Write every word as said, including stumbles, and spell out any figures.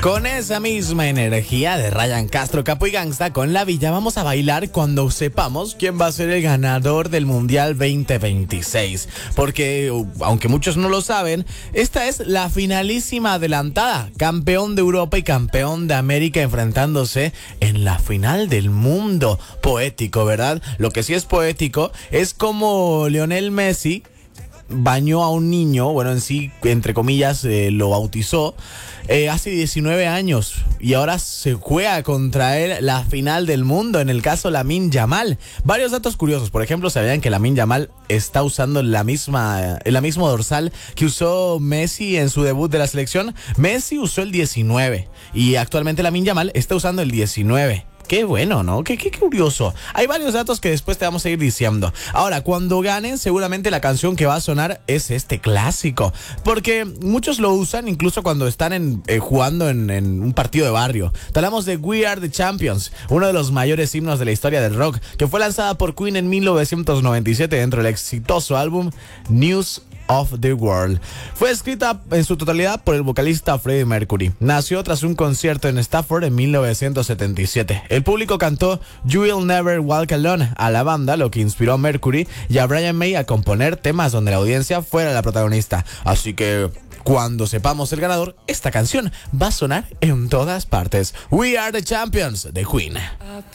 Con esa misma energía de Ryan Castro, Capo y Gangsta con La Villa, vamos a bailar cuando sepamos quién va a ser el ganador del Mundial veinte veintiséis. Porque, aunque muchos no lo saben, esta es la finalísima adelantada. Campeón de Europa y campeón de América enfrentándose en la final del mundo. Poético, ¿verdad? Lo que sí es poético es como Lionel Messi bañó a un niño, bueno, en sí, entre comillas, eh, lo bautizó eh, hace diecinueve años y ahora se juega contra él la final del mundo, en el caso Lamine Yamal. Varios datos curiosos, por ejemplo, ¿sabían que Lamine Yamal está usando la misma, la misma dorsal que usó Messi en su debut de la selección? Messi usó el diecinueve y actualmente Lamine Yamal está usando el diecinueve. Qué bueno, ¿no? Qué, qué curioso. Hay varios datos que después te vamos a ir diciendo. Ahora, cuando ganen, seguramente la canción que va a sonar es este clásico. Porque muchos lo usan incluso cuando están en, eh, jugando en, en un partido de barrio. Te hablamos de We Are the Champions, uno de los mayores himnos de la historia del rock, que fue lanzada por Queen en mil novecientos noventa y siete dentro del exitoso álbum News of the World. Fue escrita en su totalidad por el vocalista Freddie Mercury. Nació tras un concierto en Stafford en mil novecientos setenta y siete. El público cantó You Will Never Walk Alone a la banda, lo que inspiró a Mercury y a Brian May a componer temas donde la audiencia fuera la protagonista. Así que cuando sepamos el ganador, esta canción va a sonar en todas partes. We Are the Champions de Queen.